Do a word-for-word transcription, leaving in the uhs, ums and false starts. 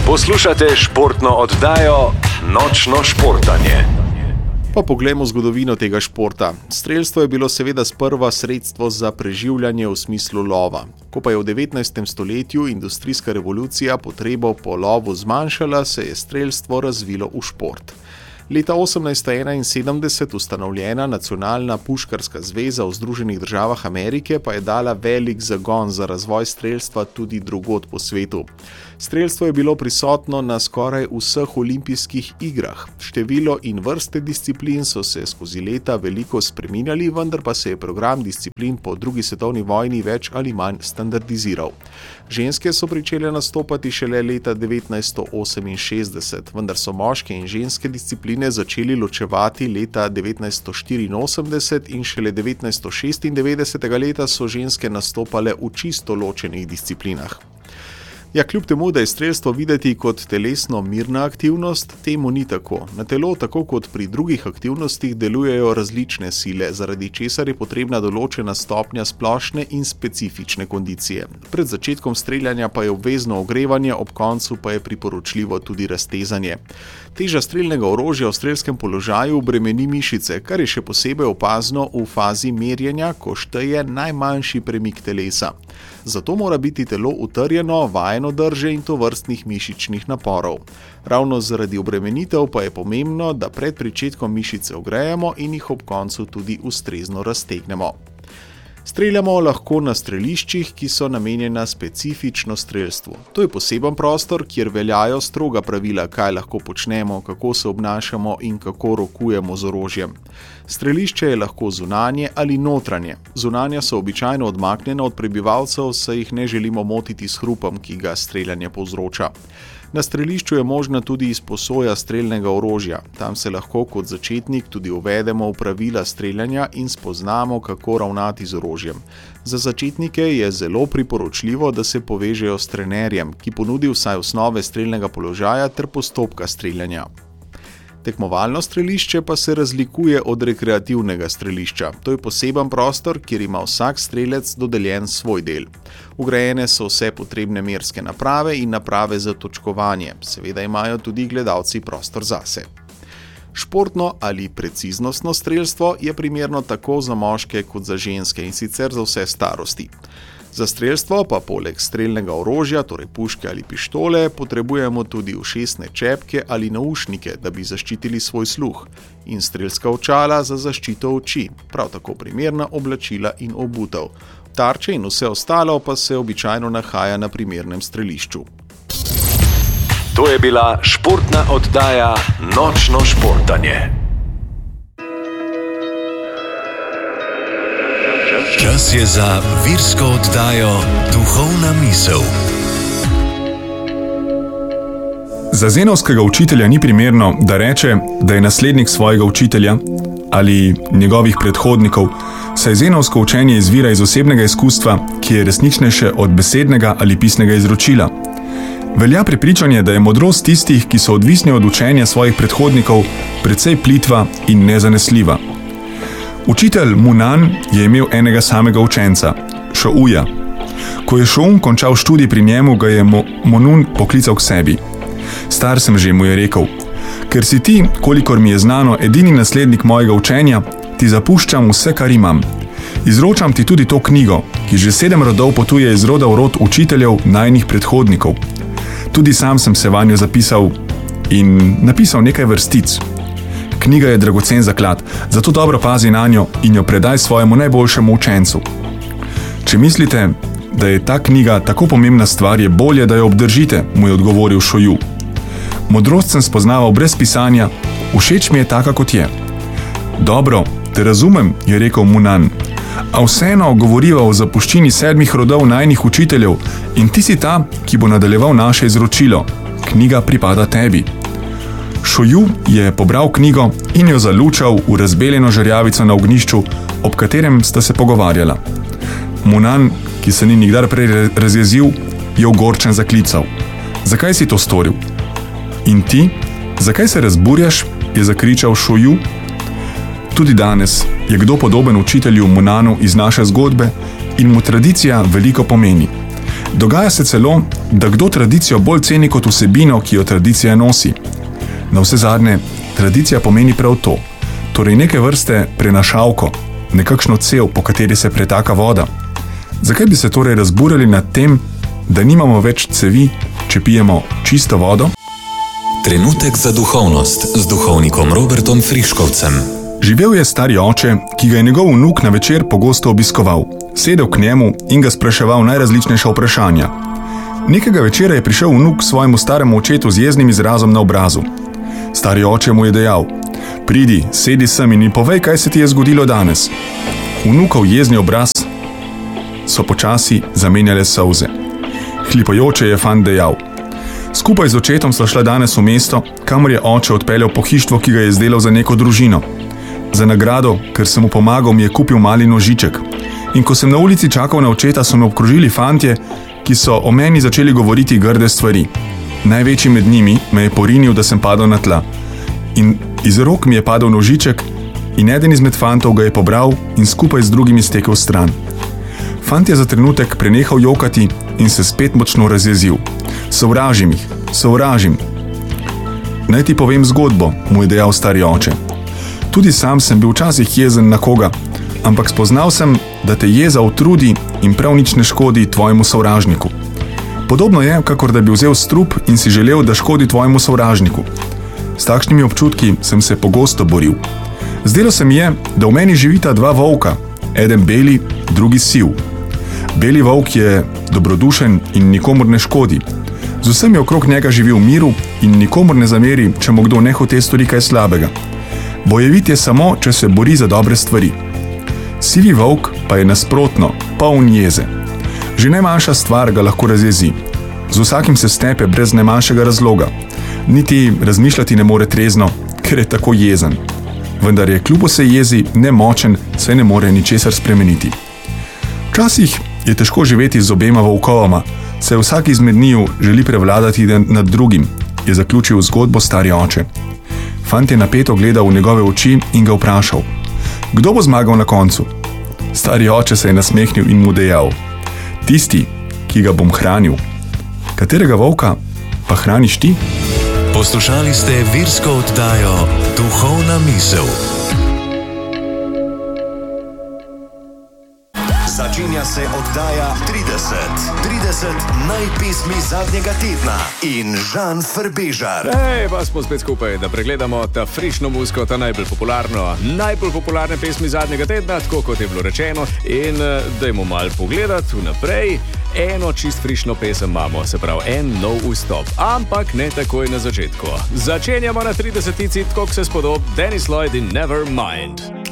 Poslušate športno oddajo Nočno športanje. Pa poglejmo zgodovino tega športa. Strelstvo je bilo seveda sprva sredstvo za preživljanje v smislu lova. Ko pa je v devetnajstem stoletju industrijska revolucija potrebo po lovu zmanjšala, se je strelstvo razvilo v šport. Leta osemnajststo enainsedemdeset ustanovljena Nacionalna puškarska zveza v Združenih državah Amerike pa je dala velik zagon za razvoj strelstva tudi drugod po svetu. Strelstvo je bilo prisotno na skoraj vseh olimpijskih igrah. Število in vrste disciplin so se skozi leta veliko spreminjali, vendar pa se je program disciplin po drugi svetovni vojni več ali manj standardiziral. Ženske so pričele nastopati šele leta devetnajststo oseminšestdeset, vendar so moške in ženske discipline začeli ločevati leta devetnajststo štiriinosemdeset in šele devetnajststo šestindevetdesetega leta so ženske nastopale v čisto ločenih disciplinah. Ja, kljub temu, da je strelstvo videti kot telesno mirna aktivnost, temu ni tako. Na telo, tako kot pri drugih aktivnostih, delujejo različne sile, zaradi česar je potrebna določena stopnja splošne in specifične kondicije. Pred začetkom streljanja pa je obvezno ogrevanje, ob koncu pa je priporočljivo tudi raztezanje. Teža strelnega orožja v strelskem položaju bremeni mišice, kar je še posebej opazno v fazi merjenja, ko šteje najmanjši premik telesa. Zato mora biti telo utrjeno, vajeno drže in tovrstnih mišičnih naporov. Ravno zaradi obremenitev pa je pomembno, da pred pričetkom mišice ogrejemo in jih ob koncu tudi ustrezno raztegnemo. Streljamo lahko na streliščih, ki so namenjena specifično strelstvu. To je poseben prostor, kjer veljajo stroga pravila, kaj lahko počnemo, kako se obnašamo in kako rokujemo z orožjem. Strelišče je lahko zunanje ali notranje. Zunanja so običajno odmaknjena od prebivalcev, saj jih ne želimo motiti s hrupom, ki ga streljanje povzroča. Na strelišču je možna tudi izposoja strelnega orožja. Tam se lahko kot začetnik tudi uvedemo v pravila streljanja in spoznamo, kako ravnati z orožjem. Za začetnike je zelo priporočljivo, da se povežejo s trenerjem, ki ponudi vsaj osnove strelnega položaja ter postopka streljanja. Tekmovalno strelišče pa se razlikuje od rekreativnega strelišča. To je poseben prostor, kjer ima vsak strelec dodeljen svoj del. Vgrajene so vse potrebne merske naprave in naprave za točkovanje. Seveda imajo tudi gledalci prostor zase. Športno ali preciznostno strelstvo je primerno tako za moške kot za ženske in sicer za vse starosti. Za strelstvo pa poleg strelnega orožja, torej puške ali pištole, potrebujemo tudi ušesne čepke ali naušnike, da bi zaščitili svoj sluh, in strelska očala za zaščito oči, prav tako primerna oblačila in obutev. Tarče in vse ostalo pa se običajno nahaja na primernem strelišču. To je bila športna oddaja Nočno športanje. Čas je za virsko oddajo Duhovna misel. Za zenovskega učitelja ni primerno, da reče, da je naslednik svojega učitelja ali njegovih predhodnikov, saj zenovsko učenje izvira iz osebnega izkustva, ki je resničnejše od besednega ali pisnega izročila. Velja prepričanje, da je modrost tistih, ki so odvisni od učenja svojih predhodnikov, precej plitva in nezanesljiva. Učitelj Munan je imel enega samega učenca, Šouja. Ko je Šoun končal študij pri njemu, ga je Mo- Monun poklical k sebi. Star sem že, mu je rekel, ker si ti, kolikor mi je znano, edini naslednik mojega učenja, ti zapuščam vse, kar imam. Izročam ti tudi to knjigo, ki že sedem rodov potuje iz roda v rod učiteljev najnih predhodnikov. Tudi sam sem se vanjo zapisal in napisal nekaj vrstic. Knjiga je dragocen zaklad, zato dobro pazi na njo in jo predaj svojemu najboljšemu učencu. Če mislite, da je ta knjiga tako pomembna stvar, je bolje, da jo obdržite, mu je odgovoril Šoju. Modrost sem spoznaval brez pisanja, všeč mi je taka, kot je. Dobro, te razumem, je rekel Munan, a vseeno govoriva o zapuščini sedmih rodov najnih učiteljev in ti si ta, ki bo nadaljeval naše izročilo. Knjiga pripada tebi. Šoju je pobral knjigo in jo zalučal v razbeljeno žerjavico na ognjišču, ob katerem sta se pogovarjala. Munan, ki se ni nikdar prej razjezil, je ogorčen zaklical. Zakaj si to storil? In ti? Zakaj se razburjaš? Je zakričal Šoju. Tudi danes je kdo podoben učitelju Munanu iz naše zgodbe in mu tradicija veliko pomeni. Dogaja se celo, da kdo tradicijo bolj ceni kot vsebino, ki jo tradicija nosi. Na vse zadnje, tradicija pomeni prav to, torej neke vrste prenašalko, nekakšno cev, po kateri se pretaka voda. Zakaj bi se torej razburjali nad tem, da nimamo več cevi, če pijemo čisto vodo? Trenutek za duhovnost z duhovnikom Robertom Friškovcem. Živel je stari oče, ki ga je njegov vnuk na večer pogosto obiskoval. Sedel k njemu in ga spraševal najrazličnejša vprašanja. Nekega večera je prišel vnuk svojemu staremu očetu z jeznim izrazom na obrazu. Stari oče mu je dejal: "Pridi, sedi sem in mi povej, kaj se ti je zgodilo danes." Vnukov jezni obraz so počasi zamenjale solze. Hlipajoče je fant dejal: "Skupaj z očetom sva šla danes v mesto, kamor je oče odpeljal pohištvo, ki ga je izdelal za neko družino. Za nagrado, ker sem mu pomagal, mi je kupil mali nožiček. In ko sem na ulici čakal na očeta, so me obkrožili fantje, ki so o meni začeli govoriti grde stvari. Največji med njimi me je porinil, da sem padel na tla. In iz rok mi je padel nožiček in eden izmed fantov ga je pobral in skupaj z drugimi stekel stran. Fant je za trenutek prenehal jokati in se spet močno razjezil. Sovražim jih, sovražim. Naj ti povem zgodbo, mu je dejal stari oče. Tudi sam sem bil včasih jezen na koga, ampak spoznal sem, da te jeza utrudi in prav nič ne škodi tvojemu sovražniku. Podobno je, kakor da bi vzel strup in si želel, da škodi tvojemu sovražniku. S takšnimi občutki sem se pogosto boril. Zdelo se mi je, da v meni živita dva volka, eden beli, drugi siv. Beli volk je dobrodušen in nikomur ne škodi. Z vsemi okrog njega živi v miru in nikomur ne zameri, če mu kdo nehote stori kaj slabega. Bojevit je samo, če se bori za dobre stvari. Sivi volk pa je nasprotno, poln jeze. Že najmanjša stvar ga lahko razjezi. Z vsakim se stepe brez najmanjšega razloga. Niti razmišljati ne more trezno, ker je tako jezen. Vendar je kljub vsej jezi nemočen, saj ne more ničesar spremeniti. Včasih je težko živeti z obema volkovama, saj vsak izmed njiju želi prevladati nad drugim, je zaključil zgodbo stari oče. Fant je napeto gledal v njegove oči in ga vprašal: "Kdo bo zmagal na koncu?" Stari oče se je nasmehnil in mu dejal: "Tisti, ki ga bom hranil." "Katerega volka pa hraniš ti?" Poslušali ste virsko oddajo Duhovna misel. Začenja se oddaja trideset. trideset najpesmi zadnjega tedna in Žan Frbežar. Hej, pa smo spet skupaj, da pregledamo ta frišno muziko, ta najbolj popularno, najbolj popularne pesmi zadnjega tedna, tako kot je bilo rečeno. In dajmo malo pogledati vnaprej. Eno čist frišno pesem imamo, se pravi en nov vstop, ampak ne takoj na začetku. Začenjamo na tridesetici, tako se spodob, Dennis Lloyd in Nevermind.